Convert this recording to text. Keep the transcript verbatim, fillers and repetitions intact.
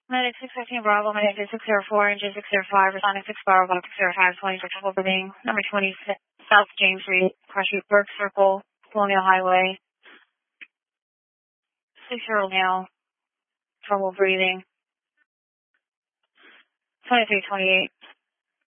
Medic six fifteen Bravo, Medic six zero four, Engine six zero five, responding six Bravo, Block six zero five, twenty for trouble breathing, number twenty, South James Street, Crush Street, Burke Circle, Colonial Highway, six-year-old male, trouble breathing, twenty-three twenty-eight.